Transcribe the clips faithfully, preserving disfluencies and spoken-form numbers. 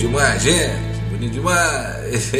demais, gente. Bonito demais.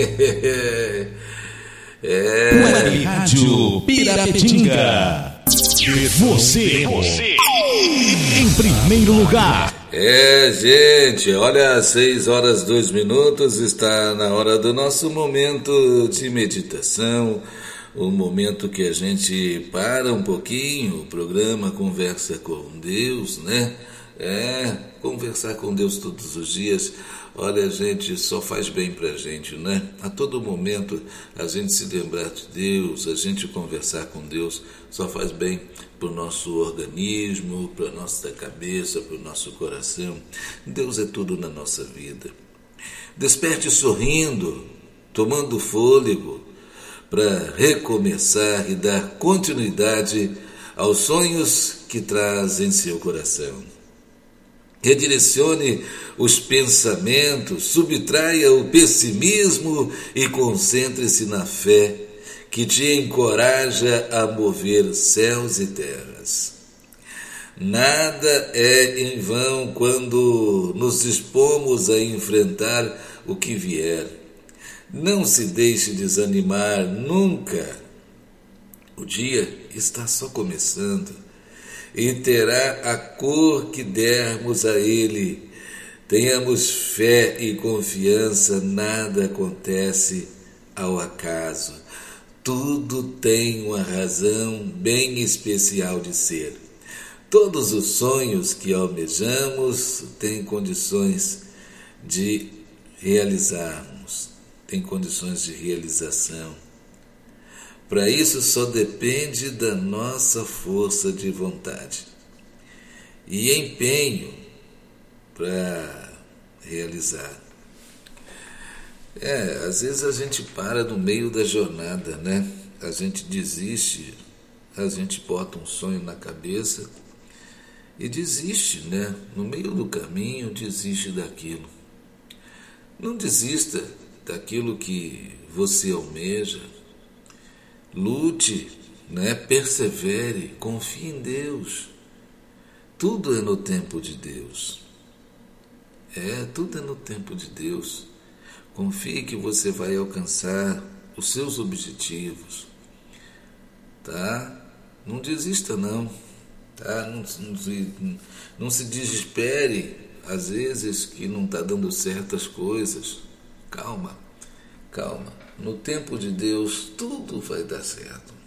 É. Web Rádio Pirapetinga. Você, você em primeiro lugar. É, gente, olha, seis horas dois minutos, está na hora do nosso momento de meditação, o momento que a gente para um pouquinho, o programa Conversa com Deus, né? É, conversar com Deus todos os dias, olha, gente, só faz bem pra gente, né? A todo momento a gente se lembrar de Deus, a gente conversar com Deus, só faz bem pro nosso organismo, pra nossa cabeça, pro nosso coração. Deus é tudo na nossa vida. Desperte sorrindo, tomando fôlego, para recomeçar e dar continuidade aos sonhos que traz em seu coração. Redirecione os pensamentos, subtraia o pessimismo e concentre-se na fé que te encoraja a mover céus e terras. Nada é em vão quando nos dispomos a enfrentar o que vier. Não se deixe desanimar nunca. O dia está só começando e terá a cor que dermos a ele. Tenhamos fé e confiança, nada acontece ao acaso. Tudo tem uma razão bem especial de ser. Todos os sonhos que almejamos têm condições de realizarmos, têm condições de realização. Para isso só depende da nossa força de vontade e empenho para realizar. É, às vezes a gente para no meio da jornada, né? A gente desiste, a gente bota um sonho na cabeça e desiste, né? No meio do caminho, desiste daquilo. Não desista daquilo que você almeja. Lute, né? Persevere, confie em Deus. Tudo é no tempo de Deus. É, tudo é no tempo de Deus. Confie que você vai alcançar os seus objetivos, tá? Não desista não, tá? Não, não, se, não se desespere, às vezes que não está dando certas coisas. Calma, calma. No tempo de Deus, tudo vai dar certo.